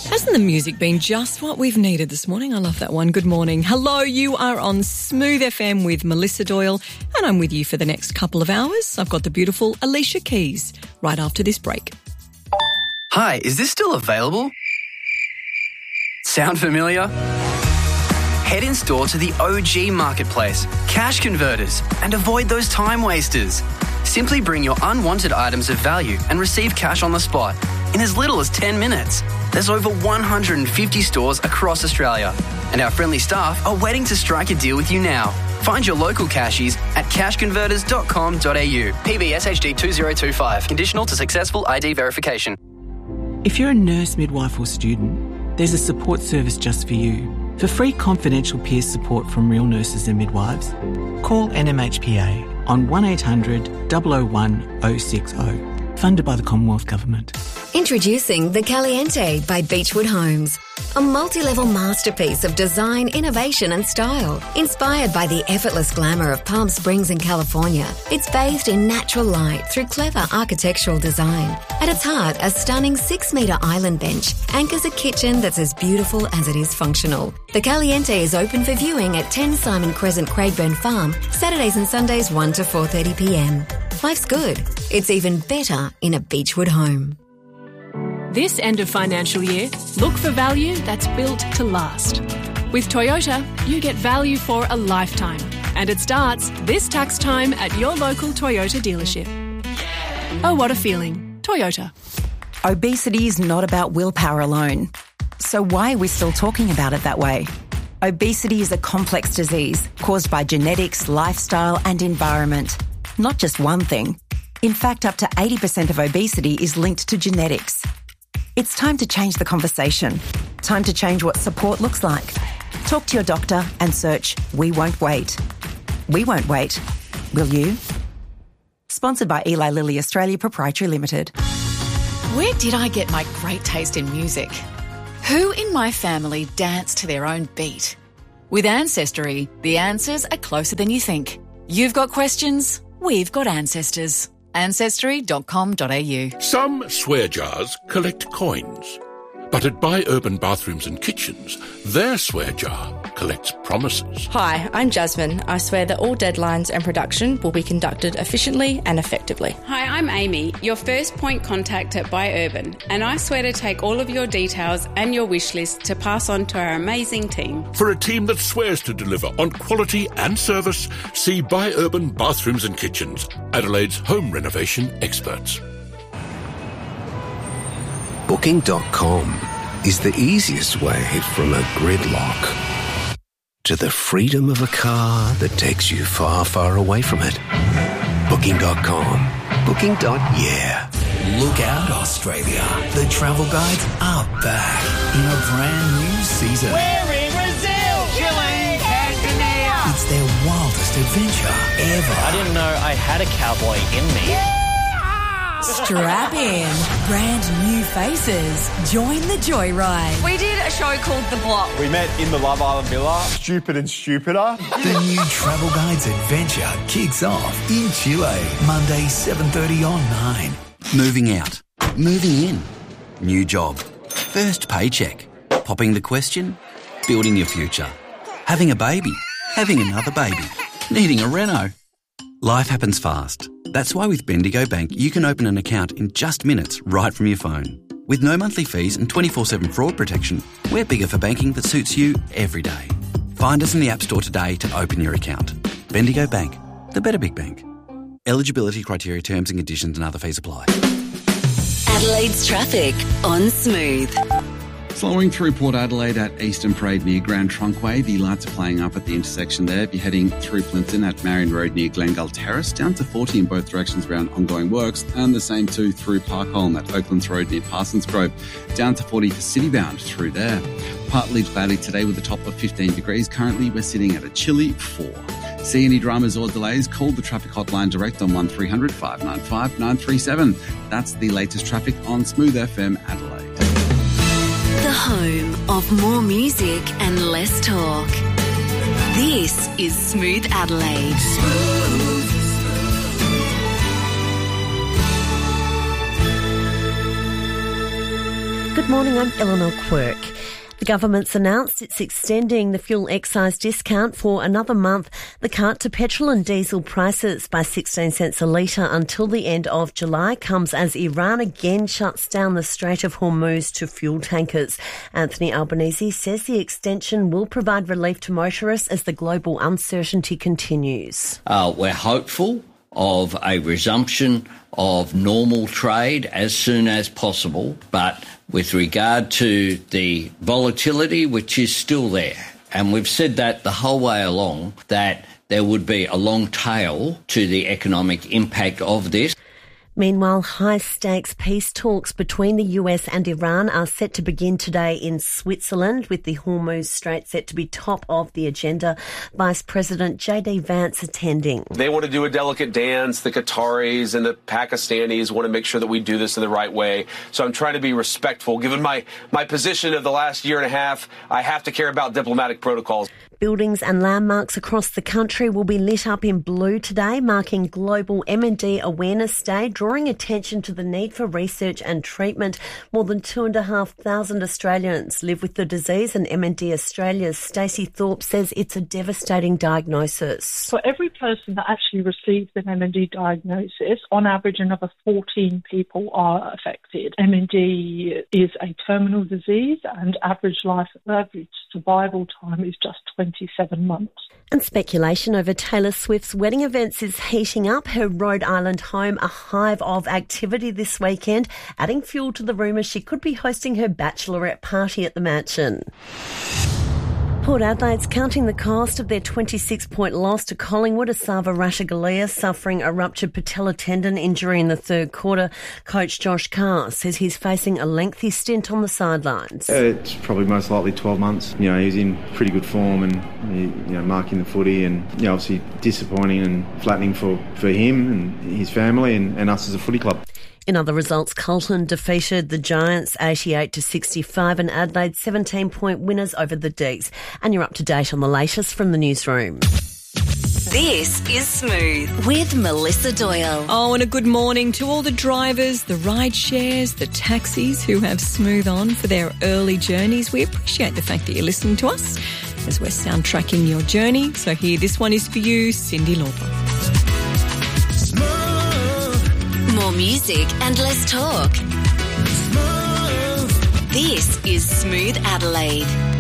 Hasn't the music been just what we've needed this morning? I love that one. Good morning. Hello, you are on Smooth FM with Melissa Doyle, and I'm with you for the next couple of hours. I've got the beautiful Alicia Keys right after this break. Hi, is this still available? Sound familiar? Head in store to the OG Marketplace, Cash Converters, and avoid those time wasters. Simply bring your unwanted items of value and receive cash on the spot in as little as 10 minutes. There's over 150 stores across Australia, and our friendly staff are waiting to strike a deal with you now. Find your local cashies at cashconverters.com.au. PBS HD 2025. Conditional to successful ID verification. If you're a nurse, midwife or student, there's a support service just for you. For free confidential peer support from real nurses and midwives, call NMHPA on 1800 001 060. Funded by the Commonwealth Government. Introducing The Caliente by Beechwood Homes. A multi-level masterpiece of design, innovation and style. Inspired by the effortless glamour of Palm Springs in California, it's bathed in natural light through clever architectural design. At its heart, a stunning 6-metre island bench anchors a kitchen that's as beautiful as it is functional. The Caliente is open for viewing at 10 Simon Crescent, Craigburn Farm, Saturdays and Sundays 1 to 4:30pm. Life's good. It's even better in a Beechwood home. This end of financial year, look for value that's built to last. With Toyota, you get value for a lifetime. And it starts this tax time at your local Toyota dealership. Oh, what a feeling. Toyota. Obesity is not about willpower alone. So why are we still talking about it that way? Obesity is a complex disease caused by genetics, lifestyle and environment. Not just one thing. In fact, up to 80% of obesity is linked to genetics. It's time to change the conversation. Time to change what support looks like. Talk to your doctor and search We Won't Wait. We won't wait. Will you? Sponsored by Eli Lilly Australia Proprietary Limited. Where did I get my great taste in music? Who in my family dance to their own beat? With Ancestry, the answers are closer than you think. You've got questions, we've got ancestors. Ancestry.com.au. Some swear jars collect coins, but at Buy Urban Bathrooms and Kitchens, their swear jar collects promises. Hi, I'm Jasmine. I swear that all deadlines and production will be conducted efficiently and effectively. Hi, I'm Amy, your first point contact at Buy Urban, and I swear to take all of your details and your wish list to pass on to our amazing team. For a team that swears to deliver on quality and service, see Buy Urban Bathrooms and Kitchens, Adelaide's home renovation experts. Booking.com is the easiest way from a gridlock to the freedom of a car that takes you far, far away from it. Booking.com. Booking.yeah. Look out, Australia. The travel guides are back in a brand new season. We're in Brazil, Chile, Tanzania. It's their wildest adventure ever. I didn't know I had a cowboy in me. Yeah! Strap in. Brand new faces. Join the joyride. We did a show called The Block. We met in the Love Island Villa. Stupid and stupider. The new Travel Guides adventure kicks off in Chile, Monday 7:30 on 9. Moving out. Moving in. New job. First paycheck. Popping the question. Building your future. Having a baby. Having another baby. Needing a reno. Life happens fast. That's why with Bendigo Bank, you can open an account in just minutes right from your phone. With no monthly fees and 24/7 fraud protection, we're bigger for banking that suits you every day. Find us in the App Store today to open your account. Bendigo Bank, the better big bank. Eligibility criteria, terms and conditions and other fees apply. Adelaide's traffic on Smooth. Slowing through Port Adelaide at Eastern Parade near Grand Trunkway. The lights are playing up at the intersection there. If you're heading through Plympton at Marion Road near Glengull Terrace, down to 40 in both directions around ongoing works, and the same too through Parkholme at Oaklands Road near Parsons Grove, down to 40 for Citybound through there. Partly cloudy today with a top of 15 degrees. Currently, we're sitting at a chilly 4. See any dramas or delays? Call the traffic hotline direct on 1300 595 937. That's the latest traffic on Smooth FM Adelaide. The home of more music and less talk. This is Smooth Adelaide. Good morning, I'm Eleanor Quirk. The government's announced it's extending the fuel excise discount for another month, the cut to petrol and diesel prices by 16 cents a litre until the end of July comes as Iran again shuts down the Strait of Hormuz to fuel tankers. Anthony Albanese says the extension will provide relief to motorists as the global uncertainty continues. We're hopeful of a resumption of normal trade as soon as possible, but with regard to the volatility, which is still there, and we've said that the whole way along, that there would be a long tail to the economic impact of this. Meanwhile, high-stakes peace talks between the US and Iran are set to begin today in Switzerland, with the Hormuz Strait set to be top of the agenda. Vice President J.D. Vance attending. They want to do a delicate dance. The Qataris and the Pakistanis want to make sure that we do this in the right way. So I'm trying to be respectful. Given my position of the last year and a half, I have to care about diplomatic protocols. Buildings and landmarks across the country will be lit up in blue today, marking Global MND Awareness Day, drawing attention to the need for research and treatment. More than 2,500 Australians live with the disease, and MND Australia's Stacey Thorpe says it's a devastating diagnosis. For every person that actually receives an MND diagnosis, on average another 14 people are affected. MND is a terminal disease, and average survival time is just 27 months. And speculation over Taylor Swift's wedding events is heating up. Her Rhode Island home, a hive of activity this weekend, adding fuel to the rumours she could be hosting her bachelorette party at the mansion. Port Adelaide's counting the cost of their 26-point loss to Collingwood. Asava Ratchagalia suffering a ruptured patella tendon injury in the third quarter. Coach Josh Carr says he's facing a lengthy stint on the sidelines. It's probably most likely 12 months. He's in pretty good form and, marking the footy, and, obviously disappointing and flattening for him and his family and us as a footy club. In other results, Carlton defeated the Giants 88-65 and Adelaide 17-point winners over the Dees. And you're up to date on the latest from the newsroom. This is Smooth with Melissa Doyle. Oh, and a good morning to all the drivers, the ride shares, the taxis who have Smooth on for their early journeys. We appreciate the fact that you're listening to us as we're soundtracking your journey. So here, this one is for you, Cyndi Lauper. More music and less talk. Smooth. This is Smooth Adelaide.